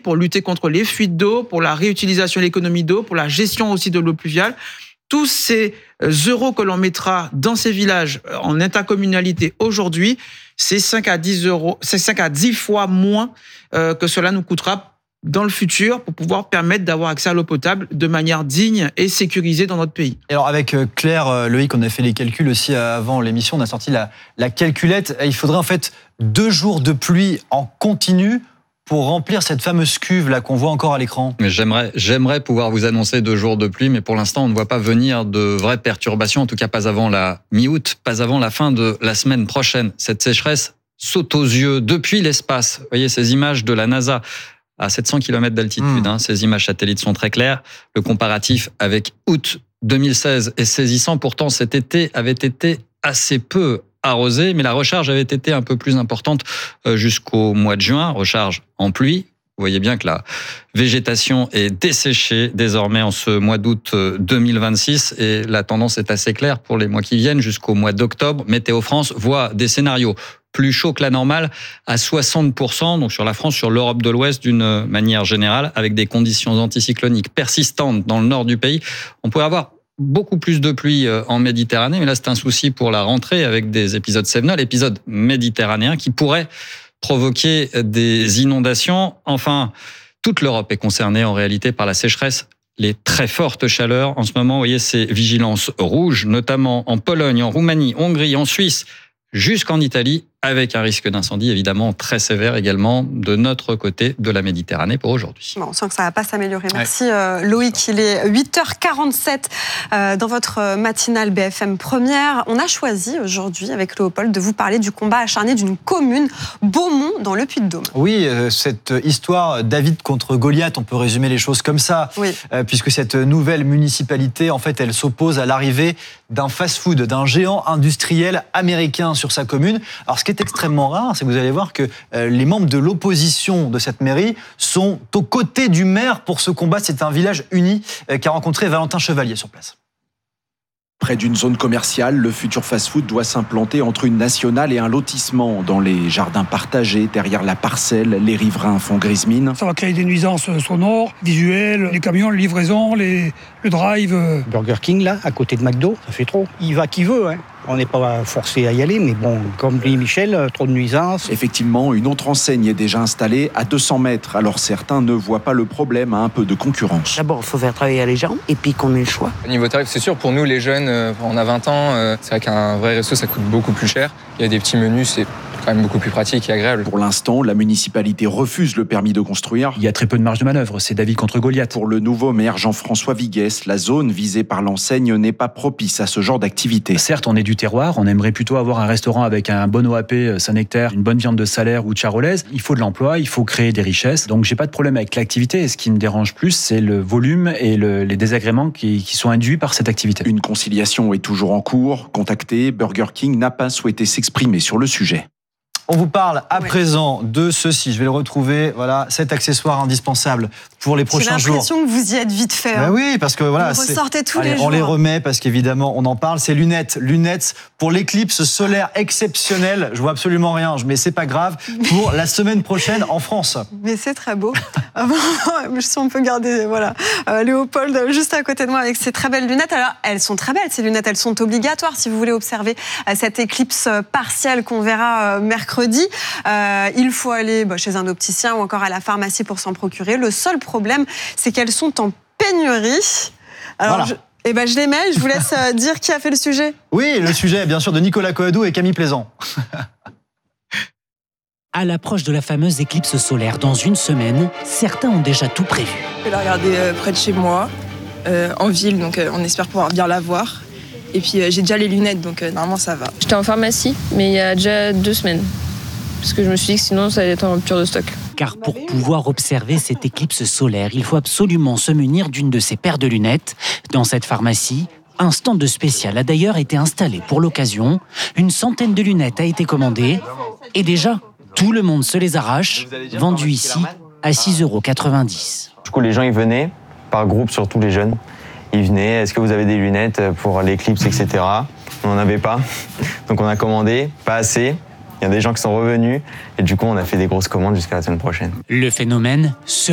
pour lutter contre les fuites d'eau, pour la réutilisation et l'économie d'eau, pour la gestion aussi de l'eau pluviale. Tous ces euros que l'on mettra dans ces villages en intercommunalité aujourd'hui, c'est 5 à 10 fois moins que cela nous coûtera dans le futur pour pouvoir permettre d'avoir accès à l'eau potable de manière digne et sécurisée dans notre pays. Alors avec Claire, Loïc, on a fait les calculs aussi avant l'émission, on a sorti la calculette. Il faudrait en fait 2 jours de pluie en continu pour remplir cette fameuse cuve là qu'on voit encore à l'écran. Mais j'aimerais pouvoir vous annoncer 2 jours de pluie, mais pour l'instant, on ne voit pas venir de vraies perturbations, en tout cas pas avant la mi-août, pas avant la fin de la semaine prochaine. Cette sécheresse saute aux yeux depuis l'espace. Vous voyez ces images de la NASA à 700 km d'altitude. Ces images satellites sont très claires. Le comparatif avec août 2016 est saisissant. Pourtant, cet été avait été assez peu arrosé, mais la recharge avait été un peu plus importante jusqu'au mois de juin. Recharge en pluie. Vous voyez bien que la végétation est desséchée désormais en ce mois d'août 2026 et la tendance est assez claire pour les mois qui viennent jusqu'au mois d'octobre. Météo France voit des scénarios plus chauds que la normale à 60%, donc sur la France, sur l'Europe de l'Ouest d'une manière générale, avec des conditions anticycloniques persistantes dans le nord du pays. On pourrait avoir beaucoup plus de pluie en Méditerranée, mais là c'est un souci pour la rentrée avec des épisodes cévenols, épisodes méditerranéens qui pourraient provoquer des inondations. Enfin, toute l'Europe est concernée en réalité par la sécheresse. Les très fortes chaleurs en ce moment, vous voyez ces vigilances rouges, notamment en Pologne, en Roumanie, Hongrie, en Suisse, jusqu'en Italie, avec un risque d'incendie évidemment très sévère également de notre côté de la Méditerranée pour aujourd'hui. Bon, on sent que ça ne va pas s'améliorer. Merci Loïc, il est 8h47 dans votre matinale BFM Première. On a choisi aujourd'hui avec Léopold de vous parler du combat acharné d'une commune, Beaumont, dans le Puy-de-Dôme. Oui, cette histoire David contre Goliath, on peut résumer les choses comme ça, puisque cette nouvelle municipalité, en fait, elle s'oppose à l'arrivée d'un fast-food, d'un géant industriel américain sur sa commune. Alors, ce qui est extrêmement rare, c'est que vous allez voir que les membres de l'opposition de cette mairie sont aux côtés du maire pour ce combat. C'est un village uni qu'a rencontré Valentin Chevalier sur place. Près d'une zone commerciale, le futur fast-food doit s'implanter entre une nationale et un lotissement. Dans les jardins partagés, derrière la parcelle, les riverains font grise mine. Ça va créer des nuisances sonores, visuelles, les camions, les livraisons, le drive. Burger King, là, à côté de McDo, ça fait trop. Il va qui veut, hein. On n'est pas forcé à y aller, mais bon, comme dit Michel, trop de nuisances. Effectivement, une autre enseigne est déjà installée à 200 mètres. Alors certains ne voient pas le problème à un peu de concurrence. D'abord, il faut faire travailler les gens et puis qu'on ait le choix. Au niveau tarif, c'est sûr, pour nous les jeunes, on a 20 ans, c'est vrai qu'un vrai resto, ça coûte beaucoup plus cher. Il y a des petits menus, c'est quand même beaucoup plus pratique et agréable. Pour l'instant, la municipalité refuse le permis de construire. Il y a très peu de marge de manœuvre, c'est David contre Goliath. Pour le nouveau maire Jean-François Viguès, la zone visée par l'enseigne n'est pas propice à ce genre d'activité. Certes, on est du terroir, on aimerait plutôt avoir un restaurant avec un bon OAP Saint-Nectaire, une bonne viande de Salaire ou de Charolaise. Il faut de l'emploi, il faut créer des richesses. Donc j'ai pas de problème avec l'activité. Et ce qui me dérange plus, c'est le volume et les désagréments qui sont induits par cette activité. Une conciliation est toujours en cours. Contacté, Burger King n'a pas souhaité s'exprimer sur le sujet. On vous parle à présent de ceci. Je vais le retrouver. Voilà, cet accessoire indispensable pour les prochains jours. J'ai l'impression que vous y êtes vite fait. Ben oui, parce que voilà, vous ressortez tous les jours. On les remet parce qu'évidemment, on en parle. C'est lunettes pour l'éclipse solaire exceptionnelle. Je vois absolument rien, mais c'est pas grave. Pour la semaine prochaine en France. Mais c'est très beau. Si on peut garder, voilà, Léopold juste à côté de moi avec ses très belles lunettes. Alors, elles sont très belles ces lunettes. Elles sont obligatoires si vous voulez observer cette éclipse partielle qu'on verra mercredi. Il faut aller chez un opticien ou encore à la pharmacie pour s'en procurer. Le seul problème, c'est qu'elles sont en pénurie. Alors, voilà. Je les mets. Je vous laisse dire qui a fait le sujet. Oui, le sujet, bien sûr, de Nicolas Coadou et Camille Plaisant. À l'approche de la fameuse éclipse solaire dans une semaine, certains ont déjà tout prévu. Je vais la regarder près de chez moi, en ville, donc on espère pouvoir bien la voir. Et puis j'ai déjà les lunettes, donc normalement ça va. J'étais en pharmacie, mais il y a déjà 2 semaines. Parce que je me suis dit que sinon ça allait être en rupture de stock. Car pour pouvoir observer cette éclipse solaire, il faut absolument se munir d'une de ces paires de lunettes. Dans cette pharmacie, un stand spécial a d'ailleurs été installé pour l'occasion. Une centaine de lunettes a été commandée. Et déjà, tout le monde se les arrache, vendues ici à 6,90 €. Du coup, les gens, ils venaient, par groupe, surtout les jeunes. Ils venaient, est-ce que vous avez des lunettes pour l'éclipse, etc. On n'en avait pas, donc on a commandé, pas assez. Il y a des gens qui sont revenus, et du coup, on a fait des grosses commandes jusqu'à la semaine prochaine. Le phénomène se